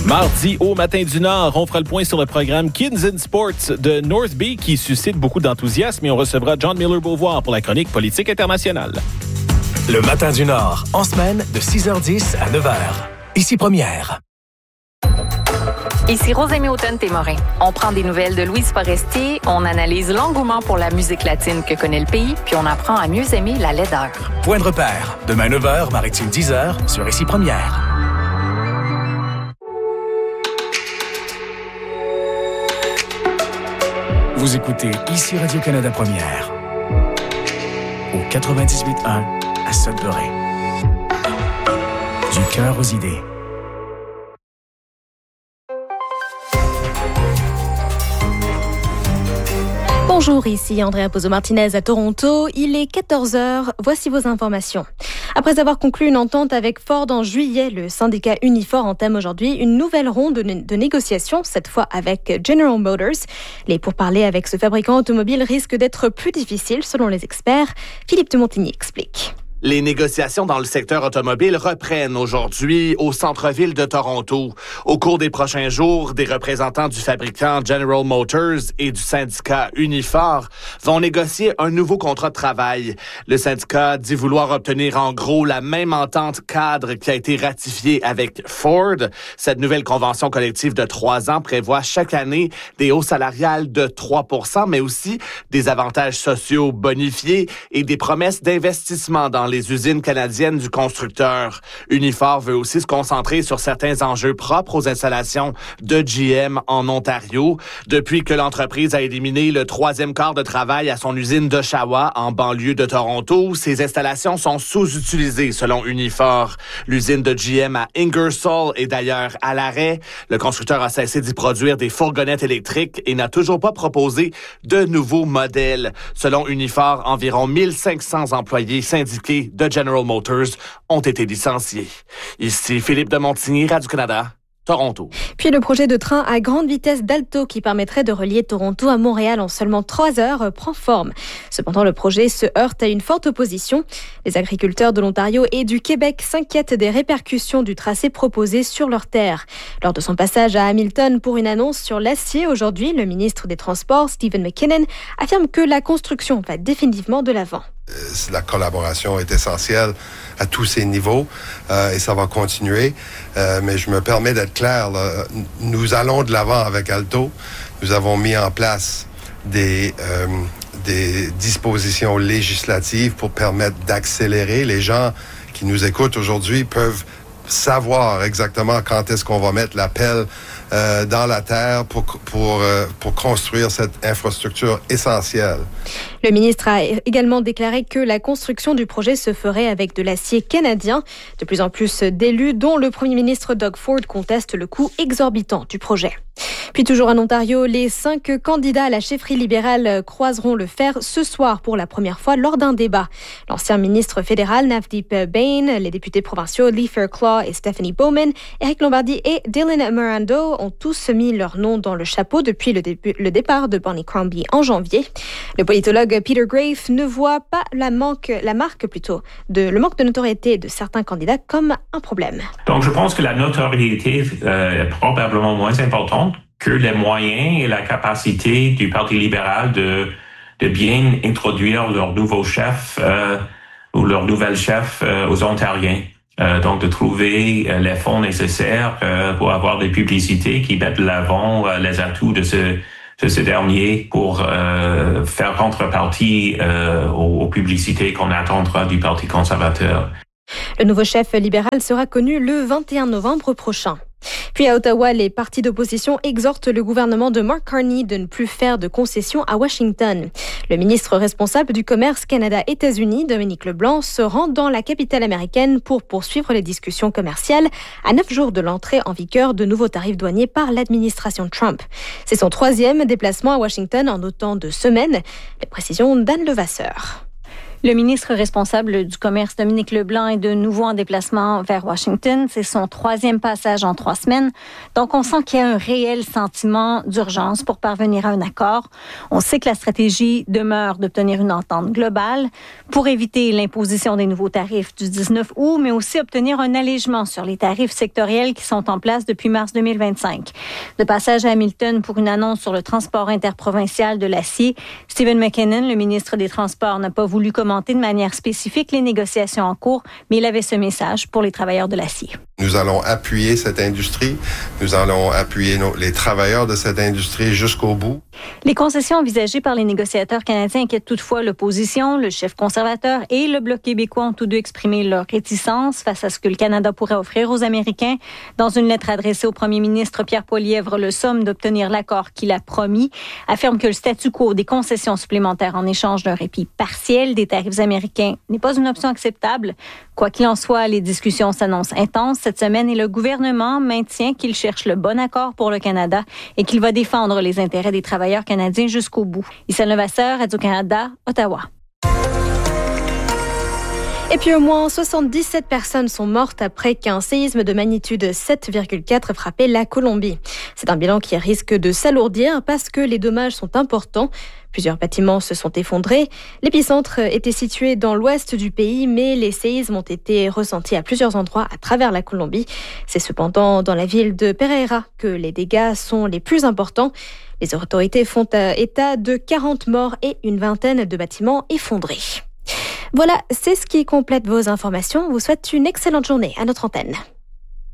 Mardi, au Matin du Nord, on fera le point sur le programme Kids in Sports de North Bay qui suscite beaucoup d'enthousiasme et on recevra John Miller-Beauvoir pour la chronique politique internationale. Le Matin du Nord, en semaine de 6h10 à 9h. Ici Première. Ici Rosemée Automne-Témorin. On prend des nouvelles de Louise Forestier, on analyse l'engouement pour la musique latine que connaît le pays, puis on apprend à mieux aimer la laideur. Point de repère, demain 9h, Maritime 10h, sur Ici Première. Vous écoutez Ici Radio-Canada Première, au 98.1 à Sudbury. Du cœur aux idées. Bonjour, ici Andrea Pozzo-Martinez à Toronto. Il est 14h. Voici vos informations. Après avoir conclu une entente avec Ford en juillet, le syndicat Unifor entame aujourd'hui une nouvelle ronde de négociations, cette fois avec General Motors. Les pourparlers avec ce fabricant automobile risquent d'être plus difficiles selon les experts. Philippe de Montigny explique. Les négociations dans le secteur automobile reprennent aujourd'hui au centre-ville de Toronto. Au cours des prochains jours, des représentants du fabricant General Motors et du syndicat Unifor vont négocier un nouveau contrat de travail. Le syndicat dit vouloir obtenir en gros la même entente cadre qui a été ratifiée avec Ford. Cette nouvelle convention collective de 3 ans prévoit chaque année des hausses salariales de 3%, mais aussi des avantages sociaux bonifiés et des promesses d'investissement dans les usines canadiennes du constructeur. Unifor veut aussi se concentrer sur certains enjeux propres aux installations de GM en Ontario. Depuis que l'entreprise a éliminé le 3e quart de travail à son usine d'Oshawa en banlieue de Toronto, ses installations sont sous-utilisées selon Unifor. L'usine de GM à Ingersoll est d'ailleurs à l'arrêt. Le constructeur a cessé d'y produire des fourgonnettes électriques et n'a toujours pas proposé de nouveaux modèles. Selon Unifor, environ 1500 employés syndiqués de General Motors ont été licenciés. Ici Philippe de Montigny, Radio-Canada, Toronto. Puis le projet de train à grande vitesse d'Alto qui permettrait de relier Toronto à Montréal en seulement 3 heures prend forme. Cependant, le projet se heurte à une forte opposition. Les agriculteurs de l'Ontario et du Québec s'inquiètent des répercussions du tracé proposé sur leurs terres. Lors de son passage à Hamilton pour une annonce sur l'acier aujourd'hui, le ministre des Transports, Stephen McKinnon, affirme que la construction va définitivement de l'avant. La collaboration est essentielle à tous ces niveaux et ça va continuer. Mais je me permets d'être clair, là, nous allons de l'avant avec Alto. Nous avons mis en place des dispositions législatives pour permettre d'accélérer. Les gens qui nous écoutent aujourd'hui peuvent savoir exactement quand est-ce qu'on va mettre la pelle dans la terre pour construire cette infrastructure essentielle. Le ministre a également déclaré que la construction du projet se ferait avec de l'acier canadien. De plus en plus d'élus, dont le premier ministre Doug Ford, contestent le coût exorbitant du projet. Puis toujours en Ontario, les 5 candidats à la chefferie libérale croiseront le fer ce soir pour la première fois lors d'un débat. L'ancien ministre fédéral Navdeep Bain, les députés provinciaux Lee Fairclough et Stephanie Bowman, Éric Lombardi et Dylan Miranda ont tous mis leur nom dans le chapeau depuis le départ de Bonnie Crombie en janvier. Le politologue Peter Graefe ne voit pas le manque de notoriété de certains candidats comme un problème. Donc je pense que la notoriété est probablement moins importante que les moyens et la capacité du Parti libéral de bien introduire leur nouveau chef ou leur nouvelle chef aux Ontariens. Donc de trouver les fonds nécessaires pour avoir des publicités qui mettent de l'avant les atouts de ce dernier pour faire contrepartie aux publicités qu'on attendra du Parti conservateur. Le nouveau chef libéral sera connu le 21 novembre prochain. Puis à Ottawa, les partis d'opposition exhortent le gouvernement de Mark Carney de ne plus faire de concessions à Washington. Le ministre responsable du commerce Canada-États-Unis, Dominique Leblanc, se rend dans la capitale américaine pour poursuivre les discussions commerciales à 9 jours de l'entrée en vigueur de nouveaux tarifs douaniers par l'administration Trump. C'est son 3e déplacement à Washington en autant de semaines. Les précisions d'Anne Levasseur. Le ministre responsable du commerce, Dominique Leblanc, est de nouveau en déplacement vers Washington. C'est son 3e passage en 3 semaines. Donc, on sent qu'il y a un réel sentiment d'urgence pour parvenir à un accord. On sait que la stratégie demeure d'obtenir une entente globale pour éviter l'imposition des nouveaux tarifs du 19 août, mais aussi obtenir un allègement sur les tarifs sectoriels qui sont en place depuis mars 2025. De passage à Hamilton pour une annonce sur le transport interprovincial de l'acier, Stephen McKinnon, le ministre des Transports, n'a pas voulu commenter de manière spécifique les négociations en cours, mais il avait ce message pour les travailleurs de l'acier. Nous allons appuyer cette industrie. Nous allons appuyer les travailleurs de cette industrie jusqu'au bout. Les concessions envisagées par les négociateurs canadiens inquiètent toutefois l'opposition. Le chef conservateur et le Bloc québécois ont tous deux exprimé leur réticence face à ce que le Canada pourrait offrir aux Américains. Dans une lettre adressée au premier ministre, Pierre Poilievre le somme d'obtenir l'accord qu'il a promis, affirme que le statu quo des concessions supplémentaires en échange d'un répit partiel des tarifs américains n'est pas une option acceptable. Quoi qu'il en soit, les discussions s'annoncent intenses cette semaine et le gouvernement maintient qu'il cherche le bon accord pour le Canada et qu'il va défendre les intérêts des travailleurs canadiens jusqu'au bout. Isabelle Levasseur, Radio-Canada, Ottawa. Et puis au moins 77 personnes sont mortes après qu'un séisme de magnitude 7,4 frappait la Colombie. C'est un bilan qui risque de s'alourdir parce que les dommages sont importants. Plusieurs bâtiments se sont effondrés. L'épicentre était situé dans l'ouest du pays, mais les séismes ont été ressentis à plusieurs endroits à travers la Colombie. C'est cependant dans la ville de Pereira que les dégâts sont les plus importants. Les autorités font état de 40 morts et une vingtaine de bâtiments effondrés. Voilà, c'est ce qui complète vos informations. On vous souhaite une excellente journée à notre antenne.